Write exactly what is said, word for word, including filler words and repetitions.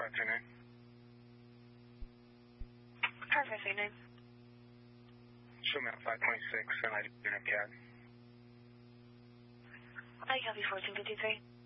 what's your name? Perfect, your name. Show me on five point six, and I do unit C A D. I copy fourteen fifty-three.